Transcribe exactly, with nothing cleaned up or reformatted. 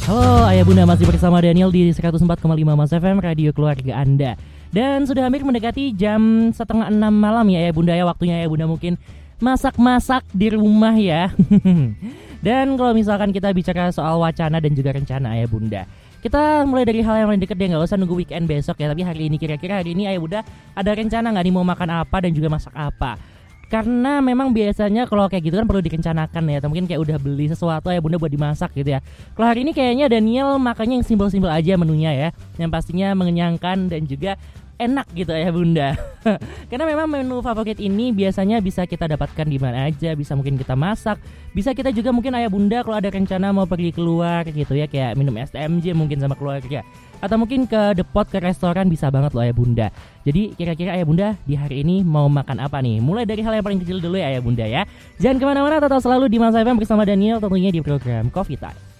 Halo Ayah Bunda, masih bersama Daniel di seratus empat koma lima Mas F M, radio keluarga Anda. Dan sudah hampir mendekati jam setengah enam malam ya Ayah Bunda ya. Waktunya Ayah Bunda mungkin masak-masak di rumah ya. Dan kalau misalkan kita bicara soal wacana dan juga rencana Ayah Bunda, kita mulai dari hal yang paling dekat deh, gak usah nunggu weekend besok ya. Tapi hari ini, kira-kira hari ini Ayah Bunda ada rencana gak nih mau makan apa dan juga masak apa? Karena memang biasanya kalau kayak gitu kan perlu direncanakan ya, atau mungkin kayak udah beli sesuatu ya Bunda buat dimasak gitu ya. Kalau hari ini kayaknya Daniel makannya yang simpel-simpel aja menunya ya, yang pastinya mengenyangkan dan juga enak gitu ya Bunda. Karena memang menu favorit ini biasanya bisa kita dapatkan di mana aja, bisa mungkin kita masak, bisa kita juga mungkin Ayah Bunda kalau ada rencana mau pergi keluar gitu ya, kayak minum S T M J mungkin sama keluarga, atau mungkin ke depot, ke restoran, bisa banget loh Ayah Bunda. Jadi kira-kira Ayah Bunda di hari ini mau makan apa nih? Mulai dari hal yang paling kecil dulu ya Ayah Bunda ya. Jangan kemana-mana, tetap selalu di Mas F M bersama Daniel tentunya di program Coffee Time.